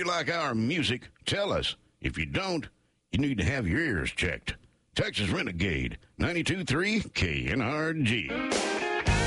like our music? Tell us. If you don't, you need to have your ears checked. Texas Renegade, 92.3 KNRG.